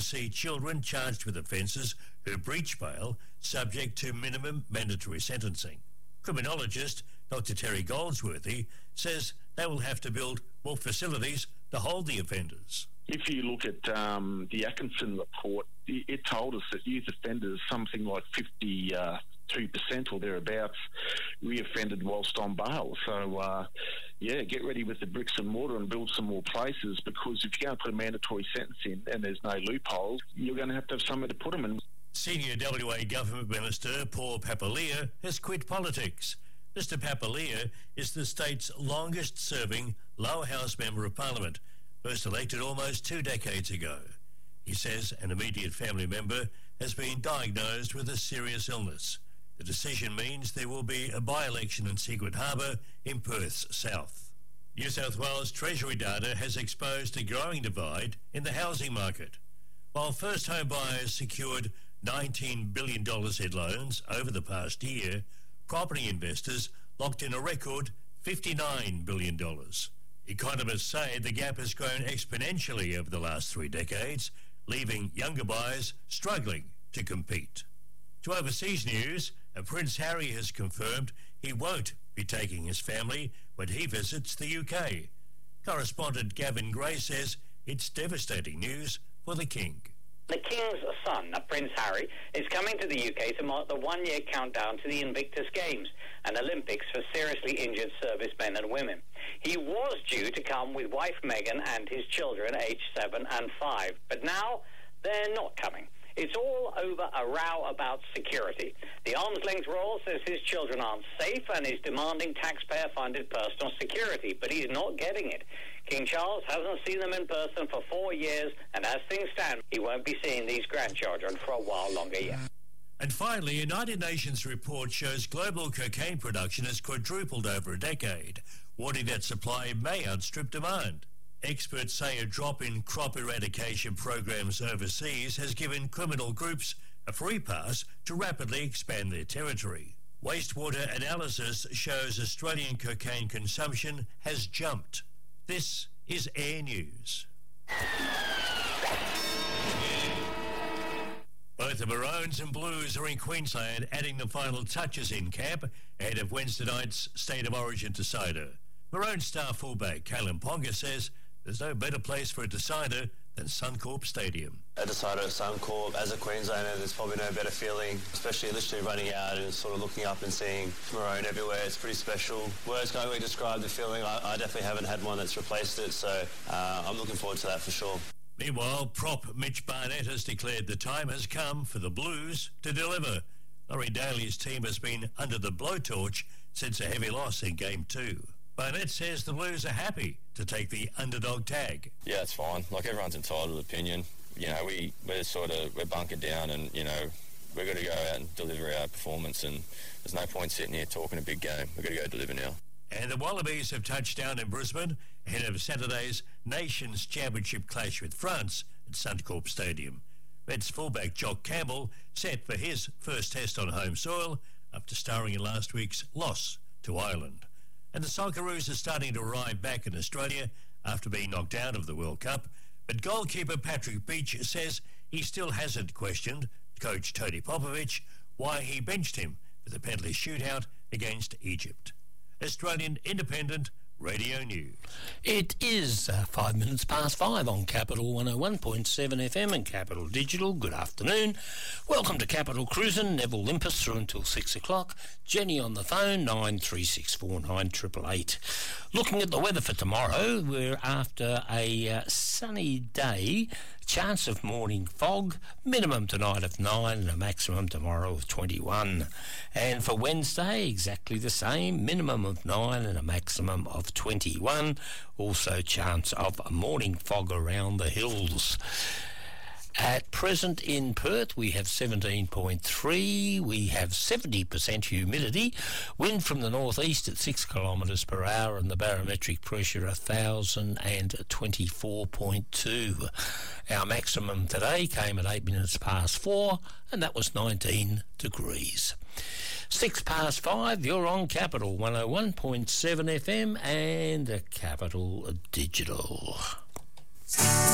See children charged with offences who breach bail subject to minimum mandatory sentencing. Criminologist Dr Terry Goldsworthy says they will have to build more facilities to hold the offenders. If you look at the Atkinson report, it told us that youth offenders, something like 52% or thereabouts, reoffended whilst on bail. So, get ready with the bricks and mortar and build some more places, because if you're going to put a mandatory sentence in and there's no loopholes, you're going to have somewhere to put them in. Senior WA Government Minister Paul Papalia has quit politics. Mr Papalia is the state's longest-serving Lower House Member of Parliament, first elected almost 2 decades ago. He says an immediate family member has been diagnosed with a serious illness. The decision means there will be a by-election in Secret Harbour in Perth's south. New South Wales Treasury data has exposed a growing divide in the housing market. While first home buyers secured $19 billion in loans over the past year, property investors locked in a record $59 billion. Economists say the gap has grown exponentially over the last 3 decades, leaving younger buyers struggling to compete. To overseas news, Prince Harry has confirmed he won't be taking his family when he visits the UK. Correspondent Gavin Gray says it's devastating news for the King. The King's son, Prince Harry, is coming to the UK to mark the 1-year countdown to the Invictus Games, an Olympics for seriously injured servicemen and women. He was due to come with wife Meghan and his children, aged 7 and 5, but now they're not coming. It's all over a row about security. The arm's-length royal says his children aren't safe and is demanding taxpayer-funded personal security, but he's not getting it. King Charles hasn't seen them in person for 4 years, and as things stand, he won't be seeing these grandchildren for a while longer yet. And finally, a United Nations report shows global cocaine production has quadrupled over a decade, warning that supply may outstrip demand. Experts say a drop in crop eradication programs overseas has given criminal groups a free pass to rapidly expand their territory. Wastewater analysis shows Australian cocaine consumption has jumped. This is Air News. Both the Maroons and Blues are in Queensland, adding the final touches in camp ahead of Wednesday night's State of Origin decider. Maroon star fullback Kalen Ponga says there's no better place for a decider than Suncorp Stadium. A decider at Suncorp, as a Queenslander, there's probably no better feeling, especially literally running out and sort of looking up and seeing Maroon everywhere. It's pretty special. Words can't really describe the feeling. I definitely haven't had one that's replaced it, so I'm looking forward to that for sure. Meanwhile, prop Mitch Barnett has declared the time has come for the Blues to deliver. Laurie Daly's team has been under the blowtorch since a heavy loss in Game 2. Barnett says the Blues are happy to take the underdog tag. Yeah, it's fine. Like, everyone's entitled to opinion. You know, we're bunkered down, and, you know, we've got to go out and deliver our performance, and there's no point sitting here talking a big game. We've got to go deliver now. And the Wallabies have touched down in Brisbane ahead of Saturday's Nations Championship clash with France at Suncorp Stadium. Mets fullback Jock Campbell set for his first test on home soil after starring in last week's loss to Ireland. And the Socceroos are starting to arrive back in Australia after being knocked out of the World Cup. But goalkeeper Patrick Beach says he still hasn't questioned coach Tony Popovich why he benched him for the penalty shootout against Egypt. Australian Independent Radio News. It is 5 minutes past 5 on Capital 101.7 FM and Capital Digital. Good afternoon. Welcome to Capital Cruisin'. Neville Limpus through until 6 o'clock. Jenny on the phone, 93649888. Looking at the weather for tomorrow, we're after a sunny day, chance of morning fog, minimum tonight of 9 and a maximum tomorrow of 21. And for Wednesday, exactly the same, minimum of 9 and a maximum of 21. Also chance of a morning fog around the hills. At present in Perth, we have 17.3. We have 70% humidity. Wind from the northeast at 6 kilometres per hour, and the barometric pressure 1,024.2. Our maximum today came at 8 minutes past 4, and that was 19 degrees. 6 past 5, you're on Capital 101.7 FM and Capital Digital.